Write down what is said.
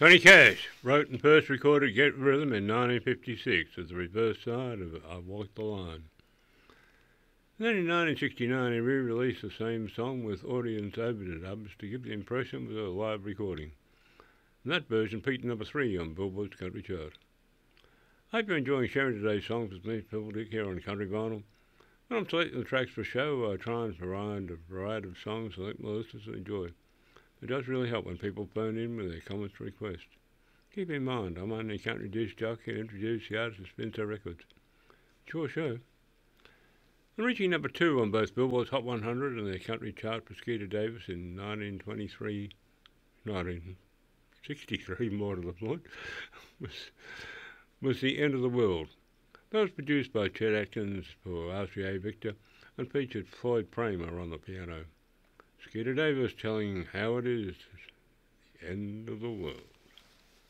Johnny Cash wrote and first recorded Get Rhythm in 1956 as the reverse side of I Walk the Line. Then in 1969 he re-released the same song with audience overdubs to give the impression of a live recording. And that version peaked number 3 on Billboard's country chart. I hope you're enjoying sharing today's songs with me, Phil Dick, here on Country Vinyl. When I'm selecting the tracks for show, I try and provide a variety of songs I think my listeners will enjoy. It does really help when people phone in with their comments or requests. Keep in mind, I'm only a country disc jockey and introduce the artist that spins their records. It's your show. And reaching number 2 on both Billboard's Hot 100 and their country chart for Skeeter Davis in 1963, more to the point, was The End of the World. That was produced by Chet Atkins for RCA Victor and featured Floyd Kramer on the piano. Skeeter Davis telling how it is, the end of the world.